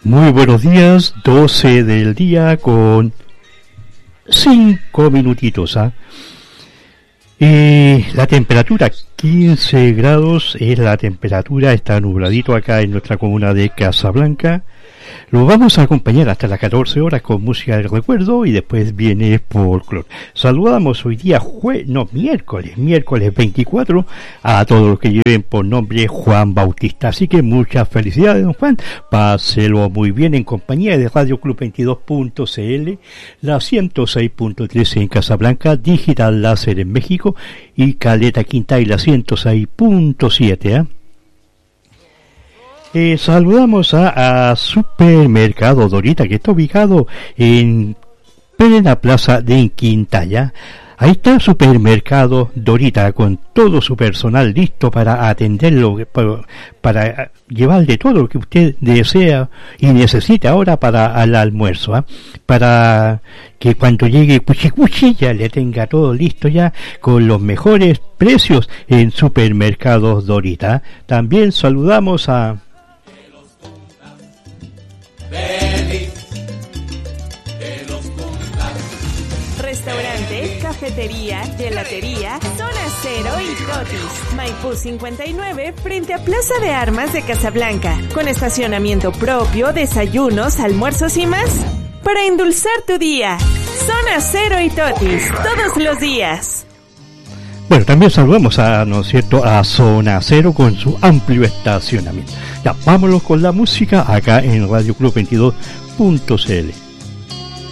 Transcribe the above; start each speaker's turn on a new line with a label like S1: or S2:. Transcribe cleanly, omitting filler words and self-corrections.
S1: Muy buenos días, 12 del día con 5 minutitos. La temperatura 15 grados es la temperatura, está nubladito acá en nuestra comuna de Casablanca. Lo vamos a acompañar hasta las 14 horas con música del recuerdo y después viene folclore. Saludamos hoy día miércoles 24 a todos los que lleven por nombre Juan Bautista. Así que muchas felicidades, don Juan. Páselo muy bien en compañía de Radio Club 22.cl, la 106.13 en Casablanca, Digital Láser en México y Caleta Quinta y la 106.7. Saludamos a Supermercado Dorita, que está ubicado en plena plaza de Inquintaya. Ahí está Supermercado Dorita con todo su personal listo para atenderlo, para llevarle todo lo que usted desea y necesita ahora para el almuerzo, para que cuando llegue Cuchi ya le tenga todo listo ya con los mejores precios en Supermercados Dorita. También saludamos a
S2: Restaurante, cafetería, gelatería, Zona Cero y Totis. Maipú 59 frente a Plaza de Armas de Casablanca. Con estacionamiento propio, desayunos, almuerzos y más. Para endulzar tu día. Zona Cero y Totis. Todos los días.
S1: Bueno, también saludamos a Zona Cero con su amplio estacionamiento. Ya, vámonos con la música acá en Radio Club 22.cl.